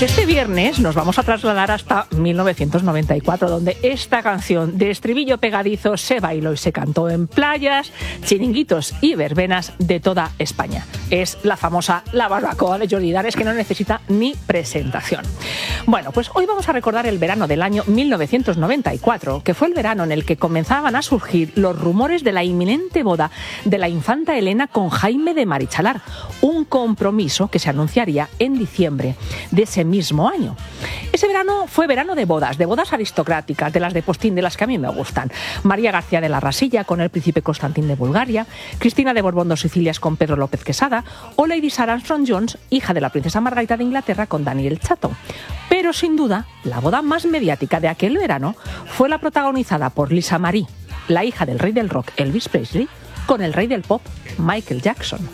Pues este viernes nos vamos a trasladar hasta 1994, donde esta canción de estribillo pegadizo se bailó y se cantó en playas, chiringuitos y verbenas de toda España. Es la famosa La Barbacoa de Jordi Dares, que no necesita ni presentación. Bueno, pues hoy vamos a recordar el verano del año 1994, que fue el verano en el que comenzaban a surgir los rumores de la inminente boda de la infanta Elena con Jaime de Marichalar, un compromiso que se anunciaría en diciembre de ese mismo año. Ese verano fue verano de bodas aristocráticas, de las de postín, de las que a mí me gustan. María García de la Rasilla con el príncipe Constantín de Bulgaria, Cristina de Borbón dos Sicilias con Pedro López Quesada o Lady Sarah Armstrong-Jones, hija de la princesa Margarita de Inglaterra, con Daniel Chatham. Pero sin duda, la boda más mediática de aquel verano fue la protagonizada por Lisa Marie, la hija del rey del rock Elvis Presley, con el rey del pop Michael Jackson.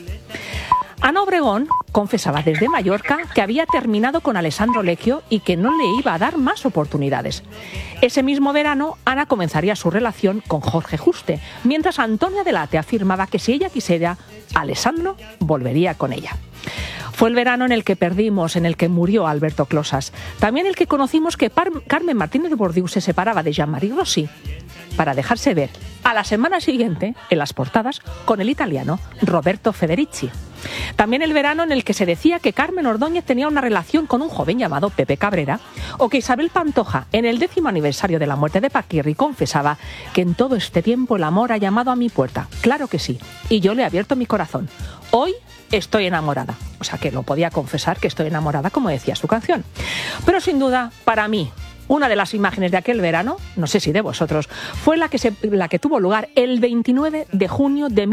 Ana Obregón confesaba desde Mallorca que había terminado con Alessandro Lecchio y que no le iba a dar más oportunidades. Ese mismo verano, Ana comenzaría su relación con Jorge Juste, mientras Antonia Delate afirmaba que si ella quisiera, Alessandro volvería con ella. Fue el verano en el que perdimos, en el que murió Alberto Closas. También el que conocimos que Carmen Martínez de Bordiú se separaba de Jean-Marie Rossi para dejarse ver a la semana siguiente en las portadas con el italiano Roberto Federici. También el verano en el que se decía que Carmen Ordóñez tenía una relación con un joven llamado Pepe Cabrera, o que Isabel Pantoja, en el 10º aniversario de la muerte de Paquirri, confesaba que en todo este tiempo el amor ha llamado a mi puerta. Claro que sí, y yo le he abierto mi corazón. Hoy estoy enamorada. O sea, que lo podía confesar, que estoy enamorada, como decía su canción. Pero sin duda, para mí, una de las imágenes de aquel verano, no sé si de vosotros, fue la que tuvo lugar el 29 de junio de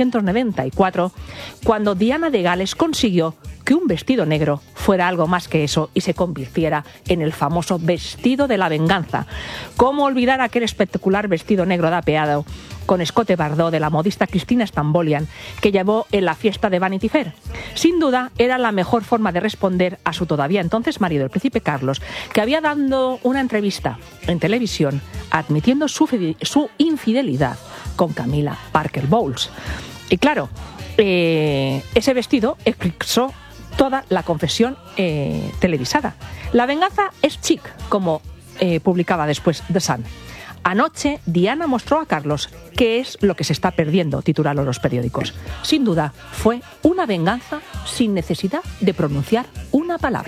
1994, cuando Diana de Gales consiguió que un vestido negro fuera algo más que eso y se convirtiera en el famoso vestido de la venganza. ¿Cómo olvidar aquel espectacular vestido negro dapeado con escote bardó de la modista Cristina Stambolian que llevó en la fiesta de Vanity Fair? Sin duda, era la mejor forma de responder a su todavía entonces marido, el príncipe Carlos, que había dado una entrevista en televisión admitiendo su infidelidad con Camila Parker Bowles. Y claro, ese vestido eclipsó toda la confesión televisada. La venganza es chic, como publicaba después The Sun. Anoche, Diana mostró a Carlos qué es lo que se está perdiendo, titularon los periódicos. Sin duda, fue una venganza sin necesidad de pronunciar una palabra.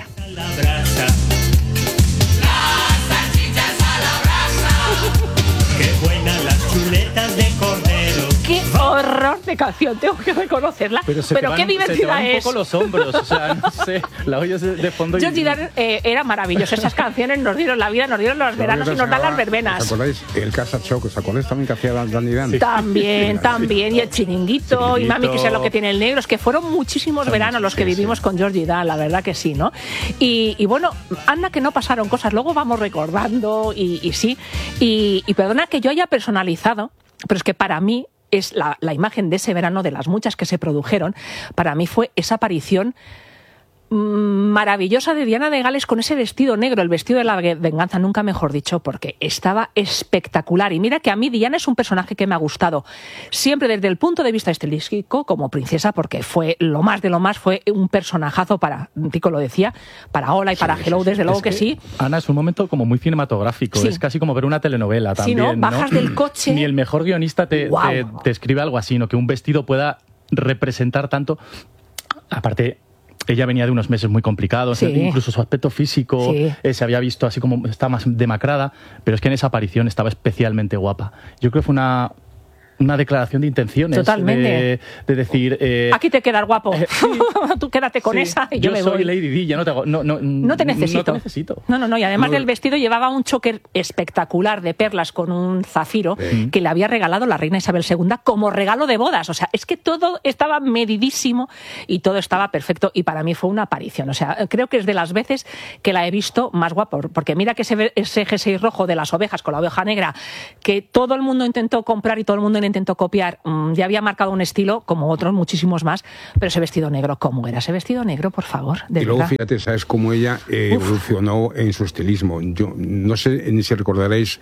¡Qué buenas las chuletas de cordero! ¡Qué horror de canción! Tengo que reconocerla. Pero qué divertida es. Se te van un poco los hombros, o sea, no sé, la oyes de fondo. Jordi Dares era maravilloso. Esas canciones nos dieron la vida, nos dieron los veranos y nos dan las verbenas. ¿Os acordáis? El Casa Show, ¿os acordáis también que hacía Danny Dan? Sí. También. Y el chiringuito, y Mami, que sé lo que tiene el negro. Es que fueron muchísimos veranos los que vivimos con Jordi Dan, la verdad que sí, ¿no? Y bueno, anda que no pasaron cosas. Luego vamos recordando y sí. Y perdona que yo haya personalizado, pero es que para mí es la imagen de ese verano, de las muchas que se produjeron, para mí fue esa aparición maravillosa de Diana de Gales con ese vestido negro, el vestido de la venganza, nunca mejor dicho, porque estaba espectacular. Y mira que a mí Diana es un personaje que me ha gustado siempre desde el punto de vista estilístico como princesa, porque fue lo más de lo más, fue un personajazo para, Tico lo decía, para Hola y para Hello, desde luego que sí. Ana, es un momento como muy cinematográfico, es casi como ver una telenovela también, sí, ¿no? Bajas del coche. Ni el mejor guionista te escribe algo así, ¿no? Que un vestido pueda representar tanto. Aparte, ella venía de unos meses muy complicados, incluso su aspecto físico se había visto así como está más demacrada, pero es que en esa aparición estaba especialmente guapa. Yo creo que fue una declaración de intenciones. Totalmente. De decir... aquí te quedas guapo. Tú quédate con esa y yo me voy. Yo soy Lady Di, ya no te necesito. No. Y además del vestido llevaba un choker espectacular de perlas con un zafiro que le había regalado la reina Isabel II como regalo de bodas. O sea, es que todo estaba medidísimo y todo estaba perfecto. Y para mí fue una aparición. O sea, creo que es de las veces que la he visto más guapa. Porque mira que ese jersey rojo de las ovejas con la oveja negra que todo el mundo intentó comprar y todo el mundo intentó copiar, ya había marcado un estilo como otros muchísimos más, pero ese vestido negro, ¿cómo era ese vestido negro, por favor? Y luego fíjate, ¿sabes cómo ella evolucionó en su estilismo? Yo no sé ni si recordaréis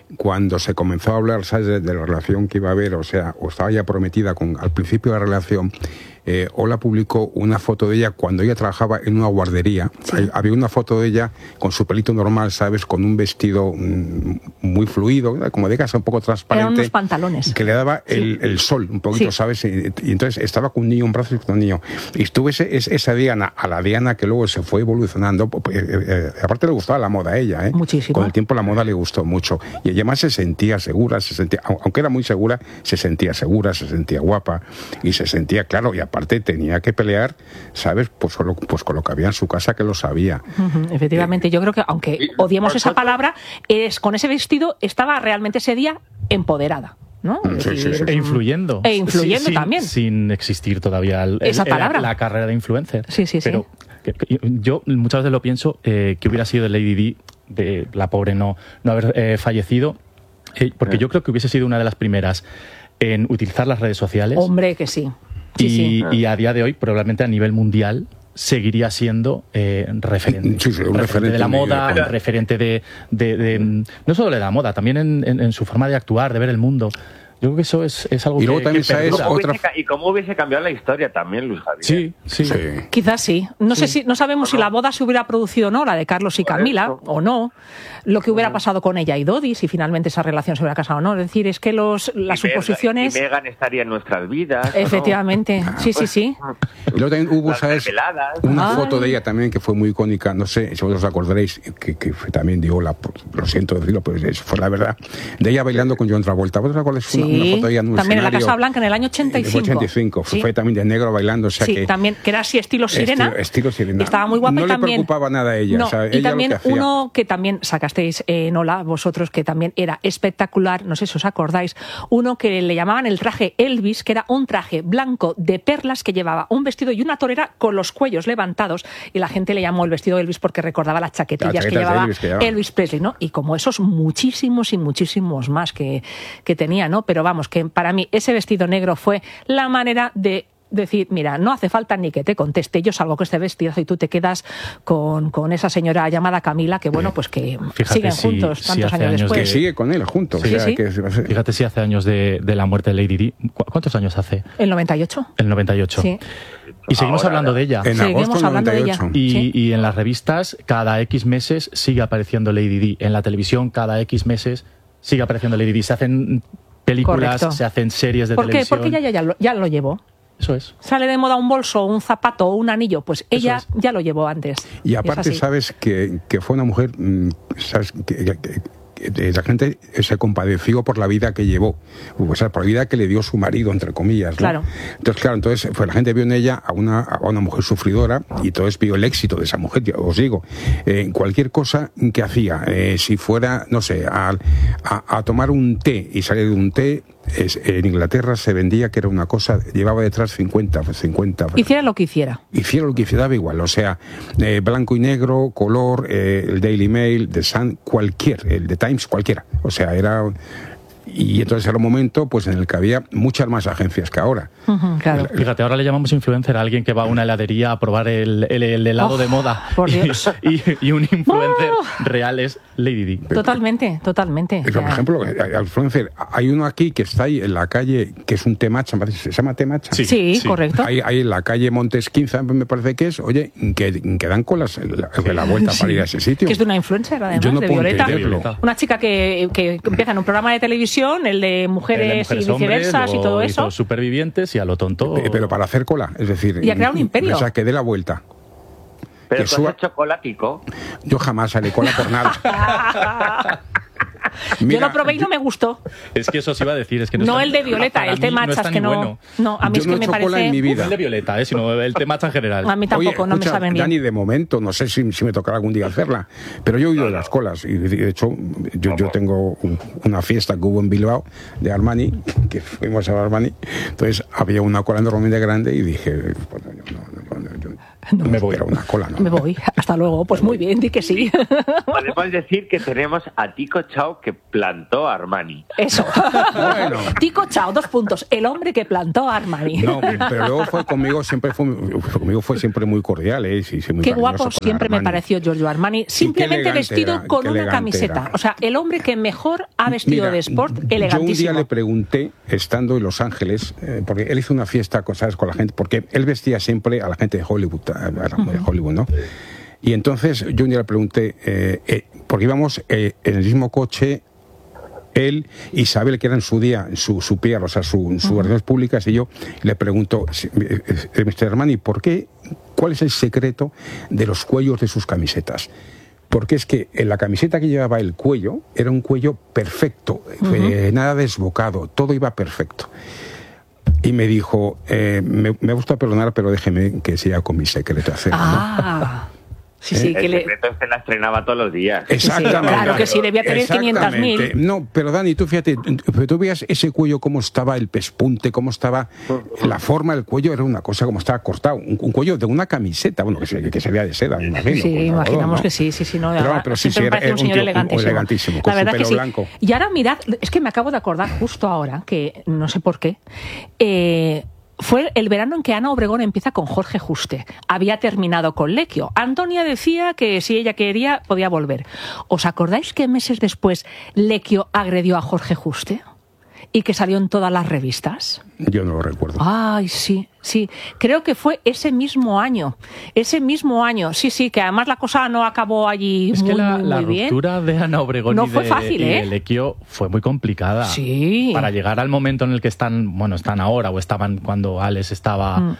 cuando se comenzó a hablar, ¿sabes?, de la relación que iba a haber, o sea, o estaba ya prometida al principio de la relación, Ola publicó una foto de ella cuando ella trabajaba en una guardería. Sí. Había una foto de ella con su pelito normal, ¿sabes?, con un vestido muy fluido, como de casa, un poco transparente. Eran unos pantalones. Que le daba el sol un poquito, ¿sabes? Y entonces estaba con un niño, un brazo y con un niño. Y estuve esa Diana, a la Diana que luego se fue evolucionando. Aparte le gustaba la moda a ella, ¿eh? Muchísimo. Con el tiempo la moda le gustó mucho. Y además se sentía segura, aunque era muy segura, se sentía segura, se sentía guapa y se sentía, claro, y aparte tenía que pelear, ¿sabes?, pues con lo que había en su casa, que lo sabía. Efectivamente, yo creo que aunque odiemos esa palabra, con ese vestido estaba realmente ese día empoderada, ¿no? Sí. E influyendo. También. Sin existir todavía esa palabra. La carrera de influencer. Sí. Pero yo muchas veces lo pienso, que hubiera sido de Lady Di, de la pobre no haber fallecido, porque yo creo que hubiese sido una de las primeras en utilizar las redes sociales. Hombre, que sí. Y a día de hoy, probablemente a nivel mundial, seguiría siendo referente. Un referente de la moda, referente de no solo de la moda, también en su forma de actuar, de ver el mundo. Yo creo que eso es algo y luego también ¿Y cómo hubiese cambiado la historia también, Luis Javier? Sí. Quizás sí. No sabemos si la boda se hubiera producido o no, la de Carlos y Camila, o no. Lo que hubiera pasado con ella y Dodi, si finalmente esa relación se hubiera casado o no. Es decir, es que las suposiciones... Y Meghan estaría en nuestras vidas. Efectivamente. ¿No? Sí. Y luego también hubo, ¿sabes?, una foto de ella también que fue muy icónica, no sé si vosotros os acordaréis, que también dio lo siento decirlo, pero eso fue la verdad, de ella bailando con John Travolta. ¿Vosotros os acordáis? Una foto de ella en un también escenario, en la Casa Blanca en el año 85. Fue también de negro bailando. O sea que, también, que era así estilo sirena. Estilo sirena. Estaba muy guapa. No y le también, preocupaba nada a ella. No, o sea, y ella también lo que uno que también sacasteis en Ola, vosotros, que también era espectacular, no sé si os acordáis, uno que le llamaban el traje Elvis, que era un traje blanco de perlas que llevaba un vestido y una torera con los cuellos levantados, y la gente le llamó el vestido Elvis porque recordaba las chaquetillas que llevaba Elvis Presley, ¿no? Y como esos muchísimos y muchísimos más que tenía, ¿no? Pero vamos, que para mí ese vestido negro fue la manera de decir, mira, no hace falta ni que te conteste, yo salgo con este vestidazo y tú te quedas con esa señora llamada Camila, que bueno, pues que siguen juntos tantos años después. Que sigue con él juntos. Sí. Fíjate si hace años de la muerte de Lady Di. ¿Cuántos años hace? El 98. El 98. Sí. Y seguimos hablando de ella. En agosto del 98. Y en las revistas, cada X meses sigue apareciendo Lady Di. En la televisión, cada X meses sigue apareciendo Lady Di. Se hacen películas, se hacen series de televisión. Porque ella ya lo llevó. Eso es. Sale de moda un bolso, un zapato o un anillo, pues ella ya lo llevó antes. Y aparte, sabes que fue una mujer, sabes, la gente se compadeció por la vida que llevó, o sea, por la vida que le dio su marido, entre comillas, ¿no? Claro. Entonces pues la gente vio en ella a una mujer sufridora, y entonces vio el éxito de esa mujer, os digo. Cualquier cosa que hacía, si fuera, no sé, a tomar un té y salir de un té, en Inglaterra se vendía que era una cosa, llevaba detrás 50. Hiciera lo que hiciera. Daba igual, o sea, blanco y negro, color, el Daily Mail, The Sun, el The Times, cualquiera. O sea, era... Y entonces era un momento pues en el que había muchas más agencias que ahora. Claro. Fíjate, ahora le llamamos influencer a alguien que va a una heladería a probar el helado de moda. Por Dios. Y un influencer real es Lady Di. Totalmente. Pero, por ejemplo, influencer, hay uno aquí que está ahí en la calle, que es un Temacha, ¿se llama Temacha? Sí, correcto. Hay en la calle Montes 15, me parece que es, oye, que dan colas de la vuelta para ir a ese sitio. Que es de una influencer, además, de Violeta. Una chica que empieza en un programa de televisión, el de mujeres y viceversa y todo eso. Hizo Supervivientes y a lo tonto. Pero para hacer cola, es decir... Y a crear un imperio. O sea, que dé la vuelta. Pero tú has hecho chocolatico. Yo jamás haré cola por nada. Mira, yo lo probé y no me gustó. Es que eso os iba a decir. Es que no el de Violeta, el té matcha, es que no. Bueno. No, a mí yo es que me parece. Cola en mi vida. No el de Violeta, sino el té matcha en general. A mí tampoco. Oye, no me saben bien. Dani, de momento, no sé si me tocará algún día hacerla, pero yo he oído de las colas. Y de hecho, yo tengo una fiesta que hubo en Bilbao de Armani, que fuimos a Armani. Entonces había una cola enormemente grande y dije, No. Me voy a una cola, ¿no? Me voy. Hasta luego. Pues muy bien, di que sí. Podemos decir que tenemos a Tico Chao que plantó a Armani. Eso. Bueno. Tico Chao, 2 puntos. El hombre que plantó a Armani. No, pero luego conmigo fue siempre muy cordial, ¿eh? Sí, muy qué guapo con siempre Armani. me pareció Giorgio Armani, simplemente vestido con una camiseta. Era. O sea, el hombre que mejor ha vestido de sport, elegantísimo. Yo un día le pregunté, estando en Los Ángeles, porque él hizo una fiesta, ¿sabes?, con la gente, porque él vestía siempre a la gente de Hollywood, ¿no? Y entonces yo un día le pregunté, porque íbamos en el mismo coche, él, Isabel, que era en su día su PR, o sea, sus relaciones públicas, y yo le pregunto, Mr. Armani, ¿cuál es el secreto de los cuellos de sus camisetas? Porque es que en la camiseta que llevaba el cuello era un cuello perfecto, nada desbocado, todo iba perfecto. Y me dijo, me gusta perdonar, pero déjeme que siga con mi secreto. Sí, sí, el secreto es que la estrenaba todos los días. Exactamente. Sí, claro que sí, debía tener 500.000. No, pero Dani, tú fíjate, tú veías ese cuello, cómo estaba el pespunte, cómo estaba la forma del cuello, era una cosa como estaba cortado, un cuello de una camiseta, bueno, que sería de seda, me imagino. Sí, imaginamos, ¿no? Que sí, no, pero sí, me parece un señor elegantísimo, con la verdad su pelo que sí. blanco. Y ahora mirad, es que me acabo de acordar justo ahora, que no sé por qué, fue el verano en que Ana Obregón empieza con Jorge Juste. Había terminado con Lecchio. Antonia decía que si ella quería, podía volver. ¿Os acordáis que meses después Lecchio agredió a Jorge Juste? Y que salió en todas las revistas. Yo no lo recuerdo. Ay, sí. Creo que fue ese mismo año. Sí, que además la cosa no acabó allí es muy, que la muy bien. ruptura de Ana Obregón no fue fácil, y de Lecchio fue muy complicada. Sí. Para llegar al momento en el que están ahora, o estaban cuando Alex estaba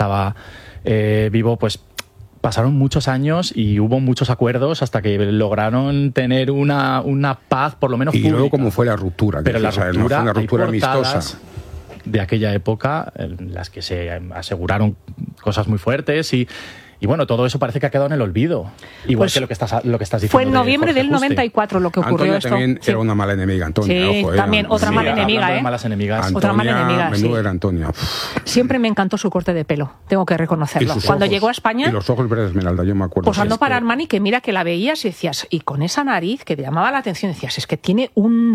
vivo, pues pasaron muchos años y hubo muchos acuerdos hasta que lograron tener una paz, por lo menos pública. Y luego cómo fue la ruptura. Pero la ruptura, no fue una ruptura amistosa. De aquella época, en las que se aseguraron cosas muy fuertes y bueno, todo eso parece que ha quedado en el olvido. Igual pues que lo que estás diciendo. Fue en noviembre del 94 lo que ocurrió. Antonia esto. También era una mala enemiga, Antonia. Sí, ojo, también otra mala enemiga, de malas enemigas. Antonia, otra mala enemiga, menudo sí. era Antonia. Siempre me encantó su corte de pelo, tengo que reconocerlo. Cuando llegó a España... Y los ojos verdes esmeralda, yo me acuerdo. Posando para Armani, que mira que la veías y decías, y con esa nariz que te llamaba la atención, decías, es que tiene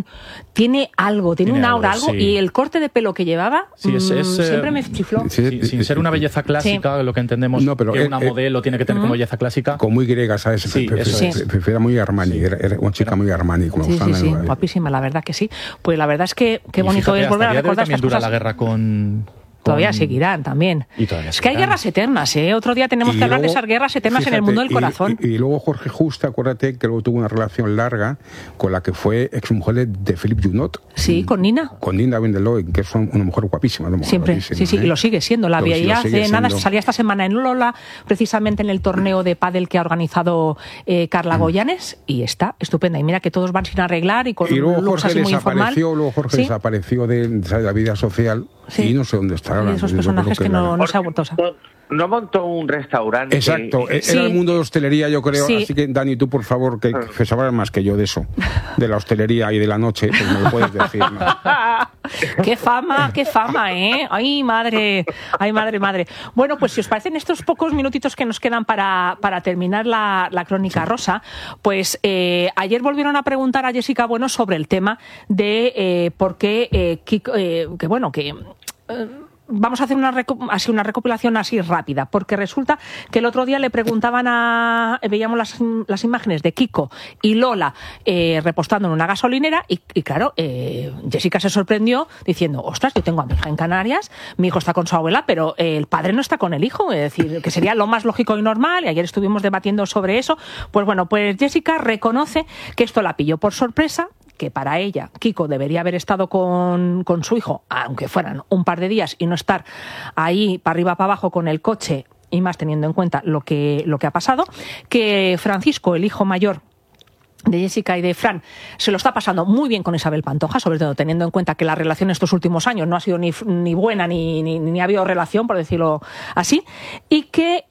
algo, tiene un aura, algo, sí. Y el corte de pelo que llevaba siempre me chifló. Sin ser una belleza clásica, lo que entendemos que una modelo tiene que tener como belleza clásica. Muy griega, ¿sabes? Sí, era muy Armani, era una chica muy Armani. Como sí, guapísima, la verdad que sí. Pues la verdad es que qué bonito es volver a recordar estas cosas. La guerra con Todavía seguirán también. Es que hay guerras eternas, ¿eh? Otro día tenemos que hablar de esas guerras eternas en el mundo del corazón. Y luego Jorge Juste, acuérdate que luego tuvo una relación larga con la que fue exmujer de Philippe Junot. Sí, con Nina. Con Nina Vendeloy, que es una mujer guapísima. Siempre, sí, y lo sigue siendo. La veía hace nada, salía esta semana en Lola, precisamente en el torneo de pádel que ha organizado Carla Goyanes, y está estupenda. Y mira que todos van sin arreglar y con looks así muy informal. Luego Jorge desapareció de la vida social y no sé dónde está. Y esos personajes que no se ha vuelto. No montó un restaurante. Exacto, era el mundo de hostelería, yo creo. Así que, Dani, tú, por favor, que sabrás más que yo de eso, de la hostelería y de la noche, pues me lo puedes decir, ¿no? ¡Qué fama, ¿eh? ¡Ay, madre! Bueno, pues si os parecen estos pocos minutitos que nos quedan para terminar la crónica rosa, pues ayer volvieron a preguntar a Jessica Bueno sobre el tema de por qué Kiko, vamos a hacer una recopilación así rápida, porque resulta que el otro día le preguntaban veíamos las imágenes de Kiko y Lola repostando en una gasolinera y claro, Jessica se sorprendió diciendo, ostras, yo tengo a mi hija en Canarias, mi hijo está con su abuela, pero el padre no está con el hijo, es decir, que sería lo más lógico y normal, y ayer estuvimos debatiendo sobre eso. Pues bueno, pues Jessica reconoce que esto la pilló por sorpresa, que para ella Kiko debería haber estado con su hijo, aunque fueran un par de días, y no estar ahí para arriba para abajo con el coche, y más teniendo en cuenta lo que ha pasado, que Francisco, el hijo mayor Jessica y de Fran se lo está pasando muy bien con Isabel Pantoja, sobre todo teniendo en cuenta que la relación estos últimos años no ha sido ni buena ni ha habido relación, por decirlo así, y que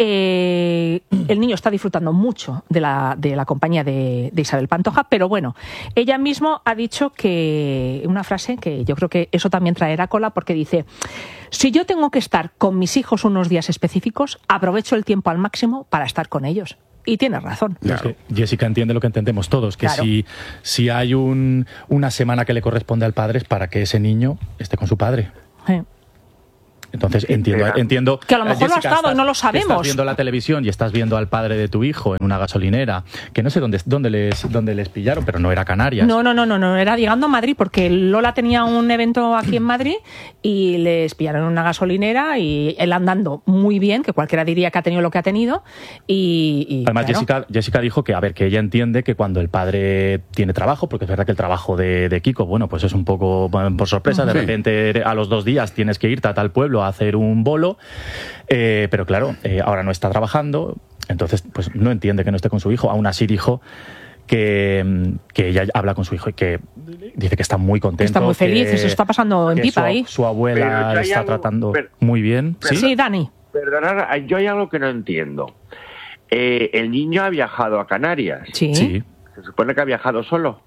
el niño está disfrutando mucho de la compañía de Isabel Pantoja, pero bueno, ella misma ha dicho que una frase que yo creo que eso también traerá cola, porque dice: si yo tengo que estar con mis hijos unos días específicos, aprovecho el tiempo al máximo para estar con ellos. Y tienes razón. Claro. Es que Jessica entiende lo que entendemos todos, que claro, si hay una semana que le corresponde al padre es para que ese niño esté con su padre. Sí. Entonces entiendo que a lo mejor Jessica, lo ha estado y no lo sabemos. Estás viendo la televisión y estás viendo al padre de tu hijo en una gasolinera, que no sé dónde les pillaron, pero no era Canarias. No, era llegando a Madrid, porque Lola tenía un evento aquí en Madrid y les pillaron en una gasolinera y él andando muy bien, que cualquiera diría que ha tenido lo que ha tenido. Y además, claro, Jessica dijo que ella entiende que cuando el padre tiene trabajo, porque es verdad que el trabajo de Kiko, bueno, pues es un poco por sorpresa, de repente a los 2 días tienes que irte a tal pueblo a hacer un bolo, pero claro, ahora no está trabajando, entonces pues no entiende que no esté con su hijo. Aún así dijo que ella habla con su hijo y que dice que está muy contento, está muy feliz, y se está pasando en pipa ahí. Su abuela está tratando muy bien. Sí, Dani. Perdonad, yo hay algo que no entiendo. El niño ha viajado a Canarias. Sí. ¿Se supone que ha viajado solo?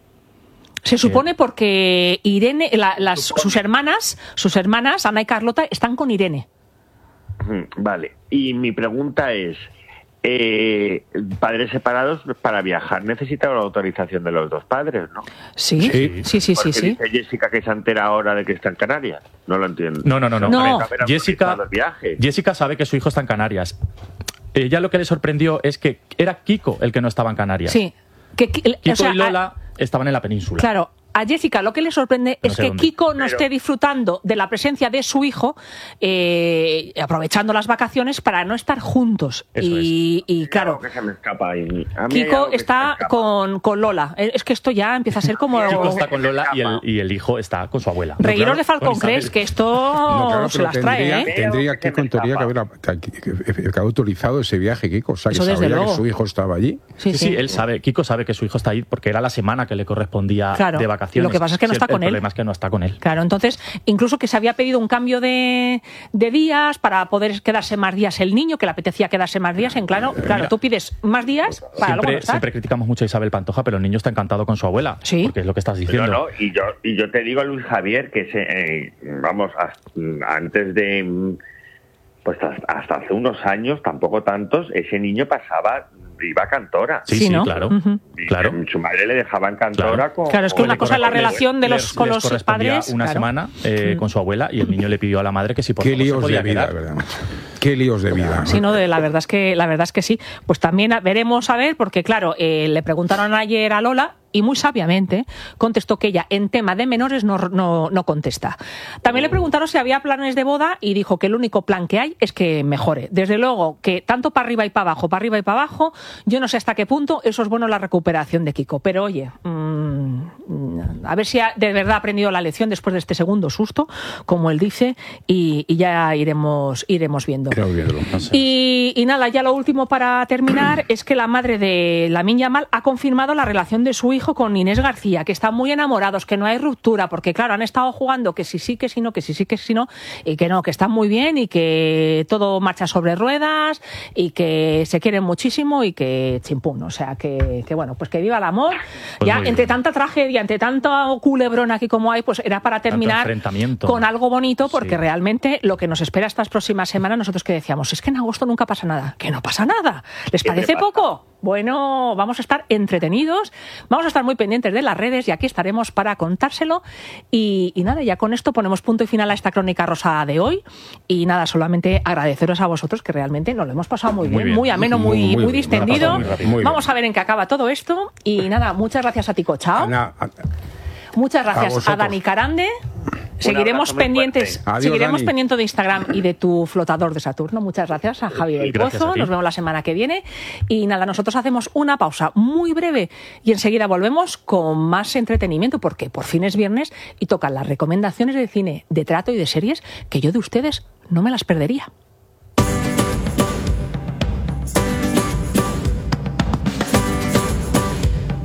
Se supone porque Irene, sus hermanas, Ana y Carlota, están con Irene. Vale. Y mi pregunta es, padres separados para viajar necesitan la autorización de los dos padres, ¿no? Sí. Dice Jessica que se entera ahora de que está en Canarias. No lo entiendo. No. Jessica sabe que su hijo está en Canarias. Ella lo que le sorprendió es que era Kiko el que no estaba en Canarias. Sí. Kiko y Lola estaban en la península. Claro. A Jessica lo que le sorprende es que Kiko no esté disfrutando de la presencia de su hijo, aprovechando las vacaciones para no estar juntos. Y claro, que se me escapa ahí. Kiko está con Lola. Es que esto ya empieza a ser como... Kiko está con Lola y el hijo está con su abuela. Regueros de Falcón, ¿crees que esto se las trae? Tendría Kiko en teoría que haber autorizado ese viaje, Kiko. O sea, que sabía que su hijo estaba allí. Sí, él sabe, Kiko sabe que su hijo está ahí porque era la semana que le correspondía de vacaciones. Lo que pasa es que no está con él. El problema es que no está con él. Claro, entonces, incluso que se había pedido un cambio de días para poder quedarse más días el niño, que le apetecía quedarse más días. Claro, tú pides más días para luego no estar. Siempre criticamos mucho a Isabel Pantoja, pero el niño está encantado con su abuela. Sí. Porque es lo que estás diciendo. Y yo te digo, Luis Javier, que antes de... Pues hasta hace unos años, tampoco tantos, ese niño iba a Cantora. Sí, ¿no? Claro. Claro. Su madre le dejaba en Cantora con... Claro, es que una cosa es la relación con los padres. Una semana con su abuela y el niño le pidió a la madre que si por favor se podía quedar. Qué líos de vida. Sí, no, la verdad es que sí. Pues también veremos a ver, porque claro, le preguntaron ayer a Lola y muy sabiamente contestó que ella en tema de menores no contesta. También le preguntaron si había planes de boda y dijo que el único plan que hay es que mejore. Desde luego que tanto para arriba y para abajo, yo no sé hasta qué punto eso es bueno la recuperación de Kiko. Pero oye, a ver si de verdad ha aprendido la lección después de este segundo susto, como él dice, y ya iremos viendo. Y nada, ya lo último para terminar es que la madre de Lamine Yamal ha confirmado la relación de su hijo con Inés García, que están muy enamorados, que no hay ruptura, porque claro, han estado jugando que sí, que sí, no, que sí, que sí, no, y que no, que están muy bien y que todo marcha sobre ruedas y que se quieren muchísimo y que chimpún, o sea, que bueno, pues que viva el amor. Pues ya entre tanta tragedia, entre tanto culebrón aquí como hay, pues era para terminar con algo bonito, porque realmente lo que nos espera estas próximas semanas, nosotros que decíamos, es que en agosto nunca pasa nada, que no pasa nada, ¿les parece poco? Bueno, vamos a estar entretenidos, vamos a estar muy pendientes de las redes y aquí estaremos para contárselo. Y nada, ya con esto ponemos punto y final a esta crónica rosa de hoy. Y nada, solamente agradeceros a vosotros, que realmente nos lo hemos pasado muy bien, muy ameno, muy distendido. Vamos a ver en qué acaba todo esto. Y nada, muchas gracias a Tico Chao. Muchas gracias a Dani Carande. Seguiremos pendientes de Instagram y de tu flotador de Saturno. Muchas gracias a Javi del Pozo. Nos vemos la semana que viene. Y nada, nosotros hacemos una pausa muy breve y enseguida volvemos con más entretenimiento, porque por fin es viernes y tocan las recomendaciones de cine, de trato y de series que yo de ustedes no me las perdería.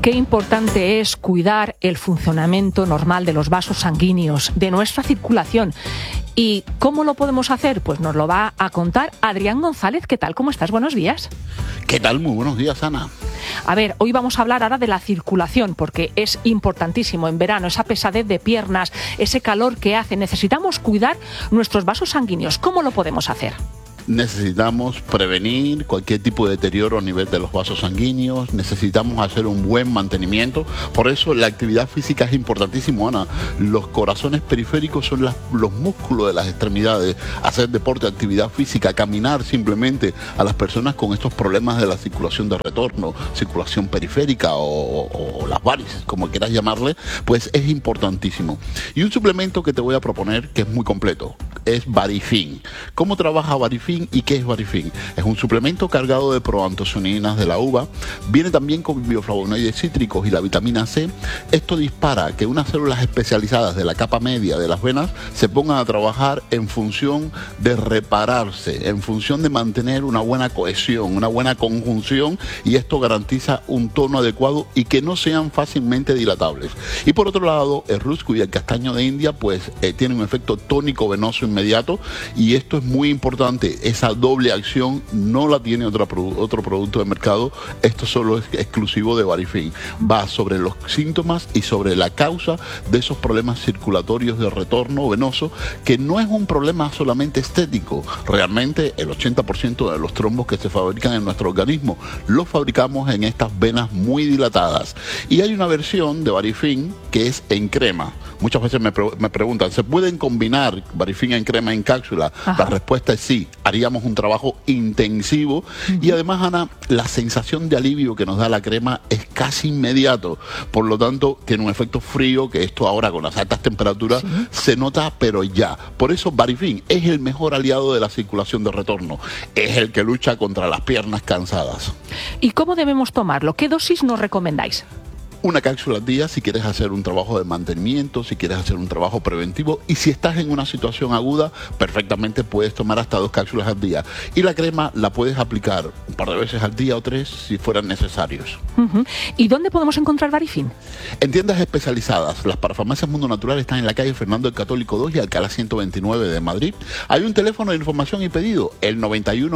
qué importante es cuidar el funcionamiento normal de los vasos sanguíneos, de nuestra circulación. ¿Y cómo lo podemos hacer? Pues nos lo va a contar Adrián González. ¿Qué tal? ¿Cómo estás? Buenos días. ¿Qué tal? Muy buenos días, Ana. A ver, hoy vamos a hablar ahora de la circulación, porque es importantísimo en verano, esa pesadez de piernas, ese calor que hace. Necesitamos cuidar nuestros vasos sanguíneos. ¿Cómo lo podemos hacer? Necesitamos prevenir cualquier tipo de deterioro a nivel de los vasos sanguíneos, necesitamos hacer un buen mantenimiento, por eso la actividad física es importantísimo, Ana. Los corazones periféricos son los músculos de las extremidades, hacer deporte, actividad física, caminar simplemente a las personas con estos problemas de la circulación de retorno, circulación periférica o las varices, como quieras llamarle, pues es importantísimo. Y un suplemento que te voy a proponer que es muy completo, es Varifin. ¿Cómo trabaja Varifin? ¿Y qué es Varifin? Es un suplemento cargado de proantocianinas de la uva, viene también con bioflavonoides cítricos y la vitamina C. Esto dispara que unas células especializadas de la capa media de las venas se pongan a trabajar en función de repararse, en función de mantener una buena cohesión, una buena conjunción, y esto garantiza un tono adecuado y que no sean fácilmente dilatables. Y por otro lado, el rusco y el castaño de India pues tienen un efecto tónico venoso inmediato, y esto es muy importante. Esa doble acción no la tiene otro producto de mercado. Esto solo es exclusivo de Varifin. Va sobre los síntomas y sobre la causa de esos problemas circulatorios de retorno venoso, que no es un problema solamente estético. Realmente el 80% de los trombos que se fabrican en nuestro organismo los fabricamos en estas venas muy dilatadas. Y hay una versión de Varifin que es en crema. Muchas veces me preguntan, ¿se pueden combinar Varifin en crema en cápsula? Ajá. La respuesta es sí. Haríamos un trabajo intensivo y además, Ana, la sensación de alivio que nos da la crema es casi inmediato. Por lo tanto, tiene un efecto frío, que esto ahora con las altas temperaturas se nota, pero ya. Por eso Varifin es el mejor aliado de la circulación de retorno. Es el que lucha contra las piernas cansadas. ¿Y cómo debemos tomarlo? ¿Qué dosis nos recomendáis? Una cápsula al día si quieres hacer un trabajo de mantenimiento, si quieres hacer un trabajo preventivo, y si estás en una situación aguda, perfectamente puedes tomar hasta 2 cápsulas al día. Y la crema la puedes aplicar un par de veces al día o 3 si fueran necesarios. ¿Y dónde podemos encontrar Varifin? En tiendas especializadas. Las parafarmacias Mundo Natural están en la calle Fernando el Católico 2 y Alcalá 129 de Madrid. Hay un teléfono de información y pedido, el 91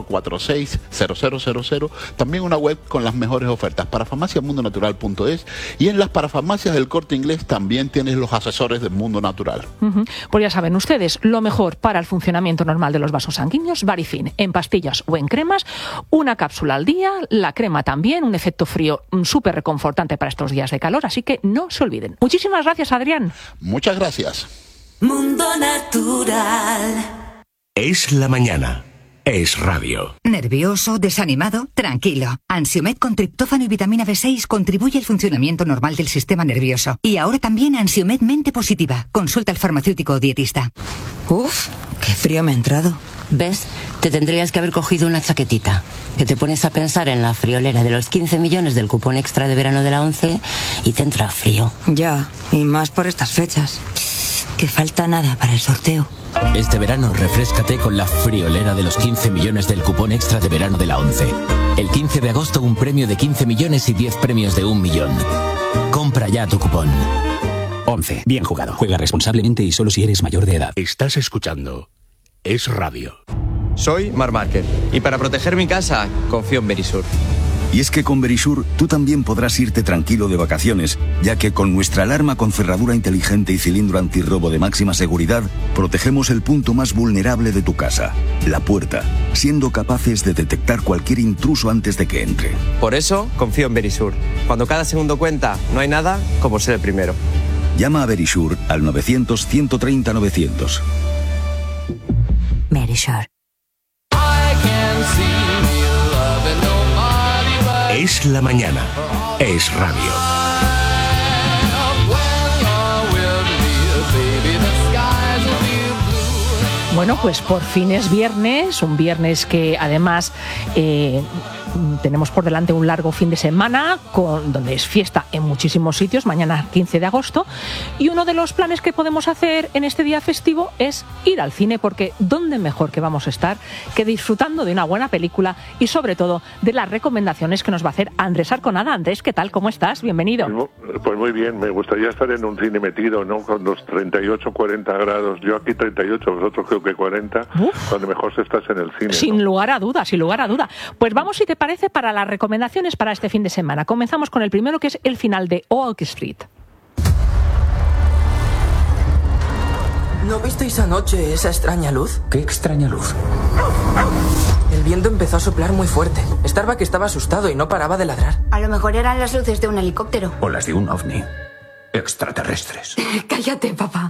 446 0000. También una web con las mejores ofertas, parafarmaciamundonatural.es. Y en las parafarmacias del Corte Inglés también tienes los asesores del Mundo Natural. Pues ya saben ustedes, lo mejor para el funcionamiento normal de los vasos sanguíneos, Varifin, en pastillas o en cremas, una cápsula al día, la crema también, un efecto frío súper reconfortante para estos días de calor, así que no se olviden. Muchísimas gracias, Adrián. Muchas gracias. Mundo Natural. Es la mañana. Es radio. ¿Nervioso? ¿Desanimado? Tranquilo. Ansiomed con triptófano y vitamina B6 contribuye al funcionamiento normal del sistema nervioso. Y ahora también Ansiomed Mente Positiva. Consulta al farmacéutico o dietista. Uf, qué frío me ha entrado. ¿Ves? Te tendrías que haber cogido una chaquetita. Que te pones a pensar en la friolera de los 15 millones del cupón extra de verano de la 11 y te entra frío. Ya, y más por estas fechas. Que falta nada para el sorteo. Este verano refréscate con la friolera de los 15 millones del cupón extra de verano de la 11. El 15 de agosto un premio de 15 millones y 10 premios de 1 millón. Compra ya tu cupón. 11. Bien jugado. Juega responsablemente y solo si eres mayor de edad. Estás escuchando Es Radio. Soy Marc Márquez y para proteger mi casa confío en Verisur. Y es que con Verisur tú también podrás irte tranquilo de vacaciones, ya que con nuestra alarma con cerradura inteligente y cilindro antirrobo de máxima seguridad, protegemos el punto más vulnerable de tu casa, la puerta, siendo capaces de detectar cualquier intruso antes de que entre. Por eso confío en Verisur. Cuando cada segundo cuenta, no hay nada como ser el primero. Llama a Verisur al 900-130-900. Verisur. Es la mañana. Es radio. Bueno, pues por fin es viernes, un viernes que además tenemos por delante un largo fin de semana donde es fiesta en muchísimos sitios, mañana 15 de agosto, y uno de los planes que podemos hacer en este día festivo es ir al cine, porque ¿dónde mejor que vamos a estar que disfrutando de una buena película y sobre todo de las recomendaciones que nos va a hacer Andrés Arconada? Andrés, ¿qué tal? ¿Cómo estás? Bienvenido. Pues muy bien, me gustaría estar en un cine metido, ¿no? Con los 38, 40 grados, yo aquí 38, vosotros creo que 40, donde mejor se estás en el cine. Sin lugar a duda, sin lugar a duda. Pues vamos, si te parece, para las recomendaciones para este fin de semana. Comenzamos con el primero, que es el final de Oak Street. ¿No visteis anoche esa extraña luz? ¿Qué extraña luz? El viento empezó a soplar muy fuerte. Starbuck estaba asustado y no paraba de ladrar. A lo mejor eran las luces de un helicóptero. O las de un ovni. Extraterrestres. Cállate, papá.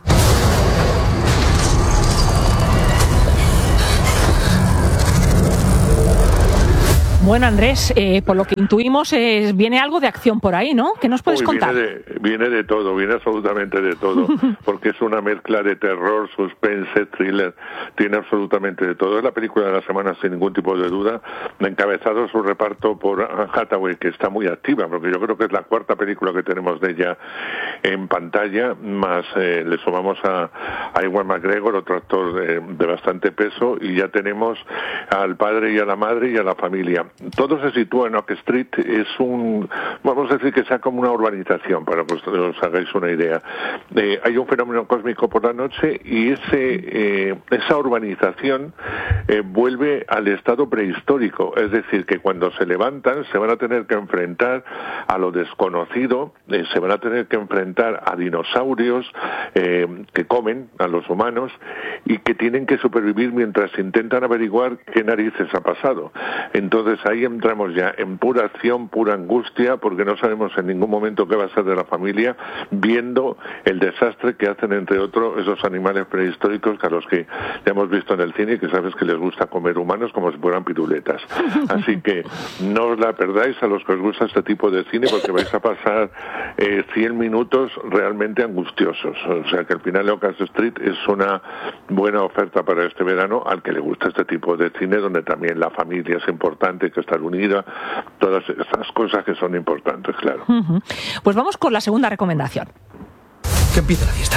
Bueno, Andrés, por lo que intuimos, viene algo de acción por ahí, ¿no? ¿Qué nos puedes contar? Viene de todo, viene absolutamente de todo, porque es una mezcla de terror, suspense, thriller, tiene absolutamente de todo. Es la película de la semana sin ningún tipo de duda, encabezado su reparto por Anne Hathaway, que está muy activa, porque yo creo que es la cuarta película que tenemos de ella en pantalla, más le sumamos a Ewan McGregor, otro actor de bastante peso, y ya tenemos al padre y a la madre y a la familia. Todo se sitúa en Oak Street, es vamos a decir que sea como una urbanización, para que os hagáis una idea. Hay un fenómeno cósmico por la noche y esa urbanización vuelve al estado prehistórico, es decir, que cuando se levantan se van a tener que enfrentar a lo desconocido, se van a tener que enfrentar a dinosaurios que comen a los humanos y que tienen que supervivir mientras intentan averiguar qué narices ha pasado. Entonces ahí entramos ya en pura acción, pura angustia, porque no sabemos en ningún momento qué va a ser de la familia, viendo el desastre que hacen, entre otros, esos animales prehistóricos a los que ya hemos visto en el cine, que sabes que les gusta comer humanos como si fueran piruletas. Así que no os la perdáis a los que os gusta este tipo de cine, porque vais a pasar 100 minutos realmente angustiosos. O sea que al final Oak Street es una buena oferta para este verano al que le gusta este tipo de cine, donde también la familia es importante, que estar unida, todas esas cosas que son importantes, claro. Pues vamos con la segunda recomendación. Que empiece la fiesta.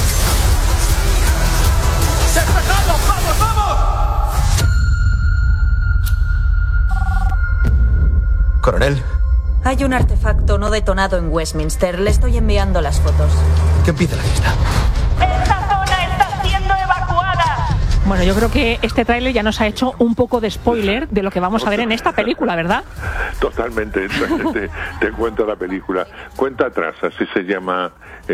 ¡Despejado! ¡Vamos, vamos! Coronel. Hay un artefacto no detonado en Westminster. Le estoy enviando las fotos. Que empiece la fiesta. ¡Esta zona está siendo evacuada! Bueno, yo creo que este tráiler ya nos ha hecho un poco de spoiler de lo que vamos a ver en esta película, ¿verdad? Totalmente, te cuenta la película. Cuenta atrás, así se llama.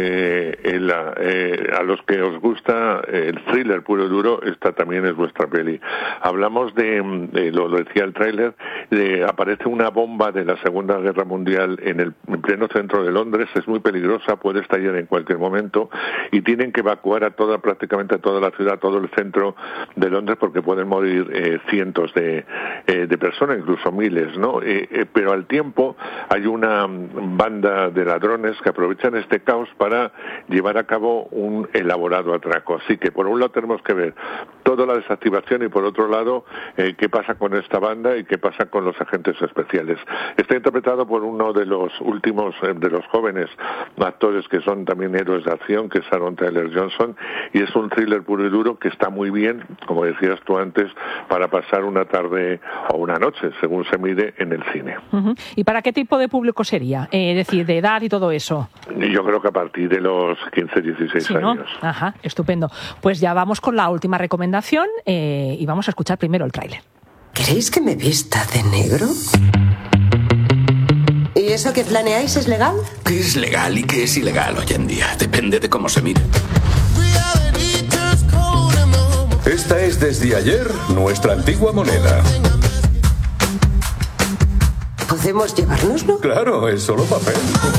A los que os gusta el thriller puro y duro, esta también es vuestra peli. Hablamos lo decía el tráiler, aparece una bomba de la Segunda Guerra Mundial en pleno centro de Londres, es muy peligrosa, puede estallar en cualquier momento, y tienen que evacuar prácticamente a toda la ciudad, todo el centro de Londres, porque pueden morir cientos de personas, incluso miles, ¿no? Pero al tiempo hay una banda de ladrones que aprovechan este caos para llevar a cabo un elaborado atraco. Así que por un lado tenemos que ver toda la desactivación y por otro lado qué pasa con esta banda y qué pasa con los agentes especiales. Está interpretado por uno de los últimos de los jóvenes actores que son también héroes de acción, que es Aaron Taylor Johnson, y es un thriller puro y duro que está muy bien, como decías tú antes, para pasar una tarde o una noche, según se mire, en el cine. ¿Y para qué tipo de público sería? Es decir, de edad y todo eso. Yo creo que a partir de los 15, 16 años. ¿No? Ajá, estupendo. Pues ya vamos con la última recomendación y vamos a escuchar primero el tráiler. ¿Queréis que me vista de negro? ¿Y eso que planeáis es legal? ¿Qué es legal y qué es ilegal hoy en día? Depende de cómo se mire. Esta es desde ayer nuestra antigua moneda. ¿Podemos llevárnoslo? Claro, es solo papel.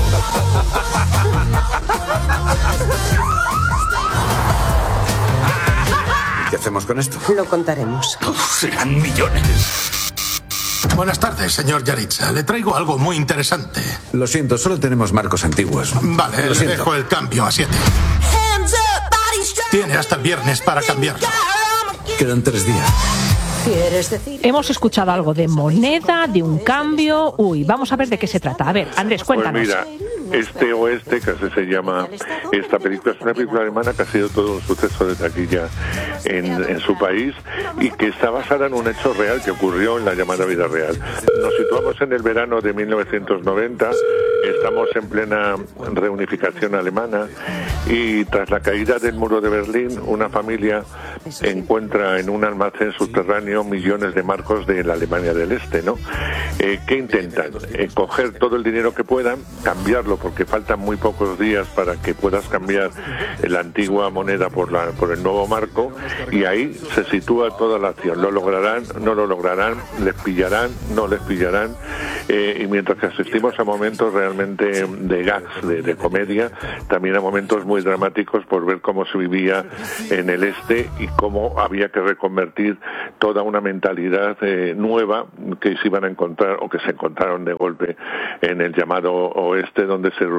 ¿Qué hacemos con esto? Lo contaremos. Serán millones. Buenas tardes, señor Yaritza. Le traigo algo muy interesante. Lo siento, solo tenemos marcos antiguos. Vale, le dejo el cambio a 7. Tiene hasta el viernes para cambiarlo. Quedan 3 días. ¿Quieres decir? Hemos escuchado algo de moneda, de un cambio. Uy, vamos a ver de qué se trata. A ver, Andrés, cuéntanos. Pues mira, Este Oeste, que así se llama esta película, es una película alemana que ha sido todo un suceso de taquilla en su país y que está basada en un hecho real que ocurrió en la llamada vida real. Nos situamos en el verano de 1990, estamos en plena reunificación alemana y tras la caída del muro de Berlín, una familia encuentra en un almacén subterráneo millones de marcos de la Alemania del Este, ¿no? ¿Qué intentan? Coger todo el dinero que puedan, cambiarlo, porque faltan muy pocos días para que puedas cambiar la antigua moneda por el nuevo marco, y ahí se sitúa toda la acción. ¿Lo lograrán? ¿No lo lograrán? ¿Les pillarán? ¿No les pillarán? Y mientras que asistimos a momentos realmente de gags, de comedia, también a momentos muy dramáticos por ver cómo se vivía en el Este y cómo había que reconvertir toda una mentalidad nueva que se iban a encontrar o que se encontraron de golpe en el llamado Oeste, donde se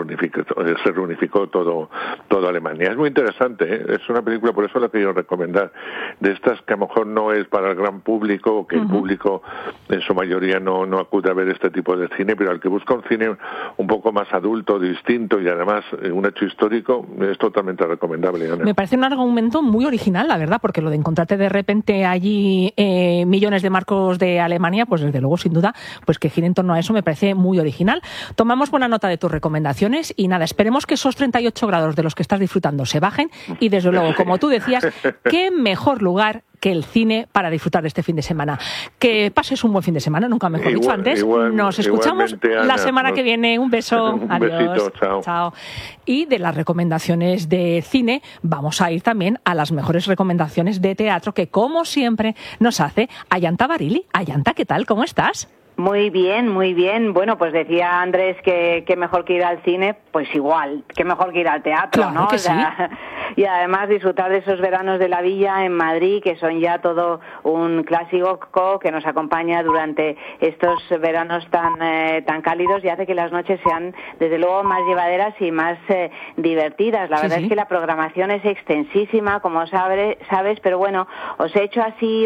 reunificó todo Alemania. Es muy interesante, ¿eh? Es una película, por eso la quiero recomendar, de estas que a lo mejor no es para el gran público, o que el público en su mayoría no acude a ver este tipo de cine, pero al que busca un cine un poco más adulto, distinto y además un hecho histórico, es totalmente recomendable, Ana. Me parece un argumento muy original, la verdad, porque lo de encontrarte de repente allí millones de marcos de Alemania, pues desde luego, sin duda, pues que gire en torno a eso me parece muy original. Tomamos buena nota de tus recomendaciones y nada, esperemos que esos 38 grados de los que estás disfrutando se bajen y desde luego, como tú decías, qué mejor lugar que el cine para disfrutar de este fin de semana. Que pases un buen fin de semana, nunca mejor dicho antes. Nos escuchamos la semana que viene. Un beso. Un Adiós. besito, chao. Y de las recomendaciones de cine, vamos a ir también a las mejores recomendaciones de teatro que, como siempre, nos hace Ayanta Barili. Ayanta, ¿qué tal? ¿Cómo estás? Muy bien, muy bien. Bueno, pues decía Andrés que mejor que ir al cine, pues igual, que mejor que ir al teatro, claro, ¿no? Que o sea, sí. Y además disfrutar de esos veranos de la Villa en Madrid, que son ya todo un clásico que nos acompaña durante estos veranos tan cálidos y hace que las noches sean, desde luego, más llevaderas y más divertidas. La verdad es que la programación es extensísima, como sabes, pero bueno, os he hecho así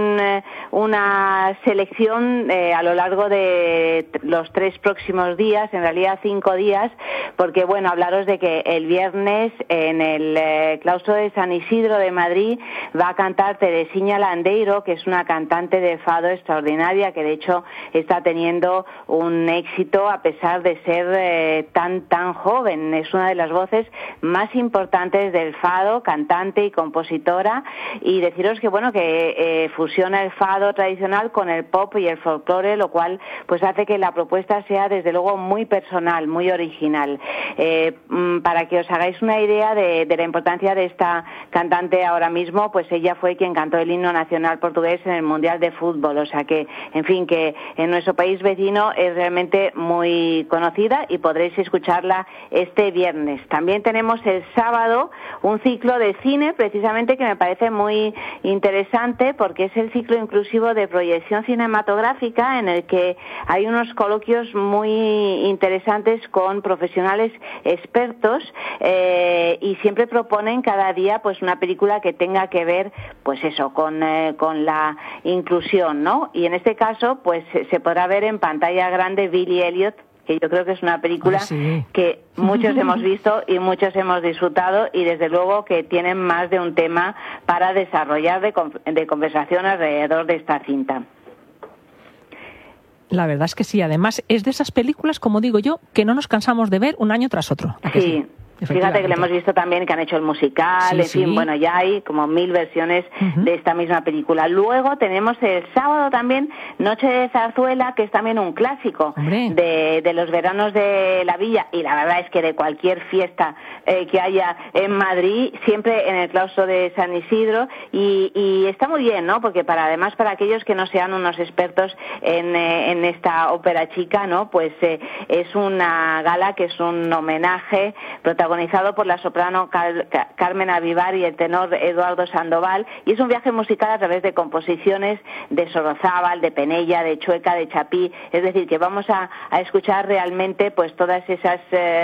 una selección a lo largo de los 3 próximos días, en realidad 5 días, porque bueno, hablaros de que el viernes en el claustro de San Isidro de Madrid va a cantar Teresiña Landeiro, que es una cantante de fado extraordinaria, que de hecho está teniendo un éxito a pesar de ser tan joven. Es una de las voces más importantes del fado, cantante y compositora, y deciros que bueno, que fusiona el fado tradicional con el pop y el folclore, lo cual pues hace que la propuesta sea desde luego muy personal, muy original. Para que os hagáis una idea de la importancia de esta cantante ahora mismo, pues ella fue quien cantó el himno nacional portugués en el Mundial de Fútbol, o sea que, en fin, que en nuestro país vecino es realmente muy conocida y podréis escucharla este viernes. También tenemos el sábado un ciclo de cine, precisamente, que me parece muy interesante porque es el ciclo inclusivo de proyección cinematográfica, en el que hay unos coloquios muy interesantes con profesionales expertos y siempre proponen cada día pues una película que tenga que ver pues eso con la inclusión, ¿no? Y en este caso pues se podrá ver en pantalla grande Billy Elliot, que yo creo que es una película que muchos hemos visto y muchos hemos disfrutado, y desde luego que tienen más de un tema para desarrollar de conversación alrededor de esta cinta. La verdad es que sí, además es de esas películas, como digo yo, que no nos cansamos de ver un año tras otro. Sí. Fíjate que le hemos visto también que han hecho el musical, en fin, bueno, ya hay como 1000 versiones de esta misma película. Luego tenemos el sábado también Noche de Zarzuela, que es también un clásico de los veranos de la Villa, y la verdad es que de cualquier fiesta que haya en Madrid, siempre en el claustro de San Isidro, y está muy bien, ¿no? Porque además para aquellos que no sean unos expertos en esta ópera chica, ¿no? Pues es una gala que es un homenaje protagonizado protagonizado por la soprano Carmen Avivar y el tenor Eduardo Sandoval, y es un viaje musical a través de composiciones de Sorozábal, de Penella, de Chueca, de Chapí, es decir, que vamos a escuchar realmente pues todas esas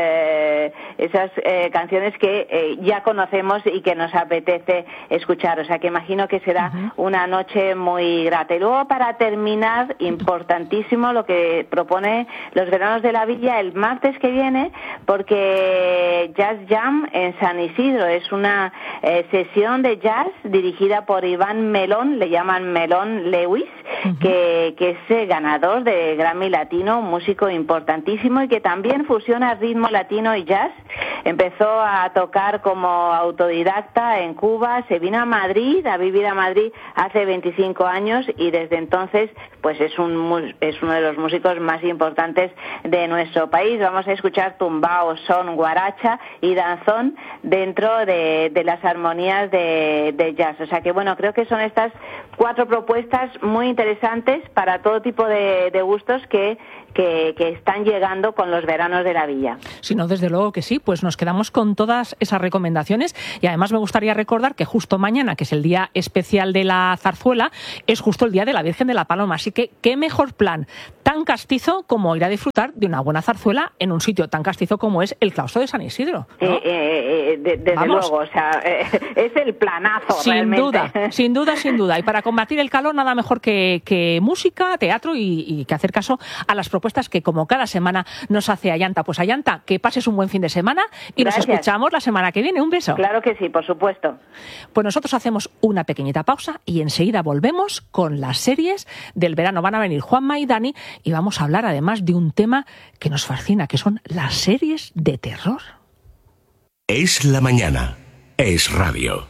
canciones que ya conocemos y que nos apetece escuchar, o sea que imagino que será una noche muy grata. Y luego, para terminar, importantísimo lo que propone los Veranos de la Villa el martes que viene, porque Jazz Jam en San Isidro es una sesión de jazz dirigida por Iván Melón, le llaman Melón Lewis, que es ganador de Grammy Latino, un músico importantísimo y que también fusiona ritmo latino y jazz. Empezó a tocar como autodidacta en Cuba, se vino a Madrid, a vivir a Madrid hace 25 años y desde entonces pues es uno de los músicos más importantes de nuestro país. Vamos a escuchar tumbao, son, guaracha y danzón dentro de las armonías de jazz. O sea que bueno, creo que son estas 4 propuestas muy interesantes para todo tipo de gustos que están llegando con los Veranos de la Villa. Si no, desde luego que sí, pues nos quedamos con todas esas recomendaciones y además me gustaría recordar que justo mañana, que es el día especial de la zarzuela, es justo el día de la Virgen de la Paloma, así que qué mejor plan tan castizo como ir a disfrutar de una buena zarzuela en un sitio tan castizo como es el claustro de San Isidro, ¿no? Desde luego, o sea, es el planazo realmente. Sin duda. Y para combatir el calor, nada mejor que música, teatro y que hacer caso a las propuestas que como cada semana nos hace Ayanta. Pues Ayanta, que pases un buen fin de semana y Gracias. Nos escuchamos la semana que viene. Un beso. Claro que sí, por supuesto. Pues nosotros hacemos una pequeñita pausa y enseguida volvemos con las series del verano. Van a venir Juanma y Dani y vamos a hablar además de un tema que nos fascina, que son las series de terror. Es la mañana. Es radio.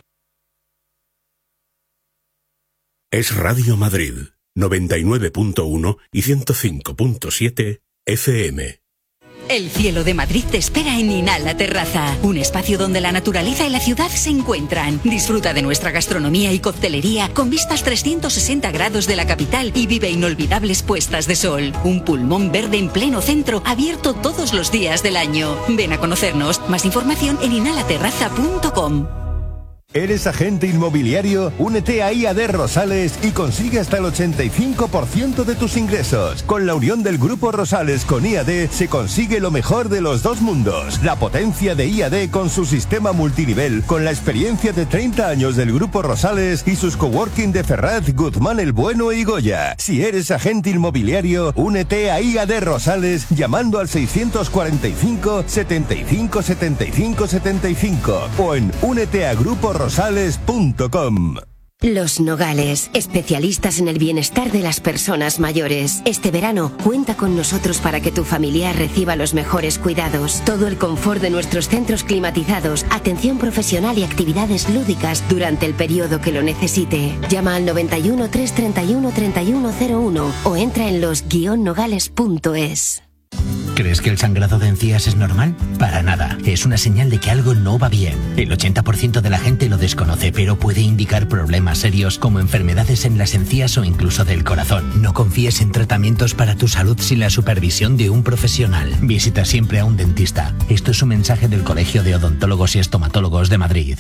Es Radio Madrid, 99.1 y 105.7 FM. El cielo de Madrid te espera en Inhala Terraza, un espacio donde la naturaleza y la ciudad se encuentran. Disfruta de nuestra gastronomía y coctelería con vistas 360 grados de la capital y vive inolvidables puestas de sol. Un pulmón verde en pleno centro, abierto todos los días del año. Ven a conocernos. Más información en inhalaterraza.com. ¿Eres agente inmobiliario? Únete a IAD Rosales y consigue hasta el 85% de tus ingresos. Con la unión del Grupo Rosales con IAD se consigue lo mejor de los dos mundos. La potencia de IAD con su sistema multinivel, con la experiencia de 30 años del Grupo Rosales y sus coworking de Ferraz, Guzmán el Bueno y Goya. Si eres agente inmobiliario, únete a IAD Rosales llamando al 645 75 75 75 o en úneteagruporosales.com. Los Nogales, especialistas en el bienestar de las personas mayores. Este verano, cuenta con nosotros para que tu familiar reciba los mejores cuidados. Todo el confort de nuestros centros climatizados, atención profesional y actividades lúdicas durante el periodo que lo necesite. Llama al 91 331 3101 o entra en los-nogales.es. ¿Crees que el sangrado de encías es normal? Para nada. Es una señal de que algo no va bien. El 80% de la gente lo desconoce, pero puede indicar problemas serios como enfermedades en las encías o incluso del corazón. No confíes en tratamientos para tu salud sin la supervisión de un profesional. Visita siempre a un dentista. Esto es un mensaje del Colegio de Odontólogos y Estomatólogos de Madrid.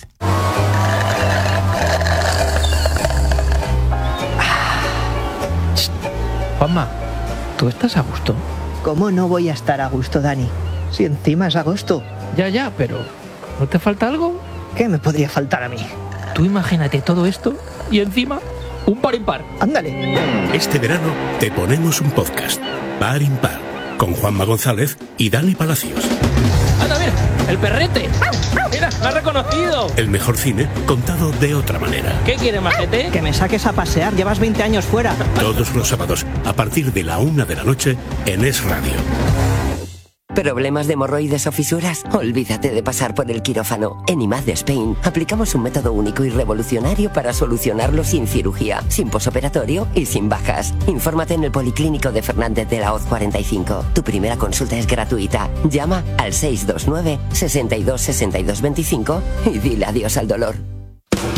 Juanma, ¿tú estás a gusto? ¿Cómo no voy a estar a gusto, Dani? Si encima es agosto. Ya, pero ¿no te falta algo? ¿Qué me podría faltar a mí? Tú imagínate todo esto y encima un par impar. ¡Ándale! Este verano te ponemos un podcast, Par Impar, con Juanma González y Dani Palacios. ¡Anda, mira! ¡El perrete! ¡Mira, me ha reconocido! El mejor cine contado de otra manera. ¿Qué quieres, majete? Que me saques a pasear, llevas 20 años fuera. Todos los sábados, a partir de la 1 de la noche, en Es Radio. ¿Problemas de hemorroides o fisuras? Olvídate de pasar por el quirófano. En IMAD Spain aplicamos un método único y revolucionario para solucionarlo sin cirugía, sin posoperatorio y sin bajas. Infórmate en el Policlínico de Fernández de la Hoz 45. Tu primera consulta es gratuita. Llama al 629 62 62 25 y dile adiós al dolor.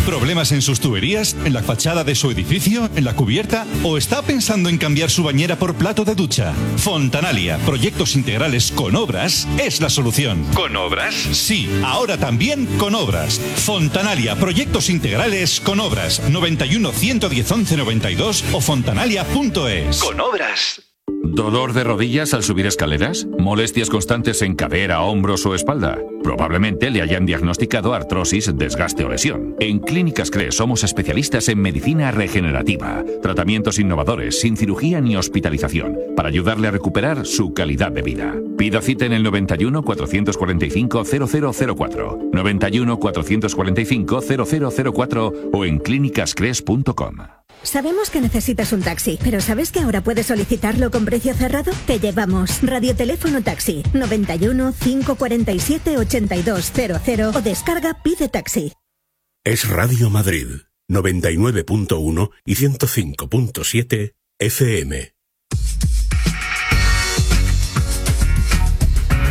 ¿Problemas en sus tuberías? ¿En la fachada de su edificio? ¿En la cubierta? ¿O está pensando en cambiar su bañera por plato de ducha? Fontanalia, proyectos integrales con obras, es la solución. ¿Con obras? Sí, ahora también con obras. Fontanalia, proyectos integrales con obras. 91 110 11 92 o fontanalia.es. Con obras. ¿Dolor de rodillas al subir escaleras? ¿Molestias constantes en cadera, hombros o espalda? Probablemente le hayan diagnosticado artrosis, desgaste o lesión. En Clínicas CRES somos especialistas en medicina regenerativa, tratamientos innovadores, sin cirugía ni hospitalización, para ayudarle a recuperar su calidad de vida. Pida cita en el 91 445 0004, 91 445 0004 o en clínicascres.com. Sabemos que necesitas un taxi, pero ¿sabes que ahora puedes solicitarlo con precio cerrado? Te llevamos. Radioteléfono Taxi 91 547 8200 o descarga Pide Taxi. Es Radio Madrid 99.1 y 105.7 FM.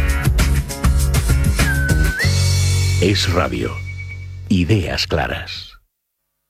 Es Radio. Ideas claras.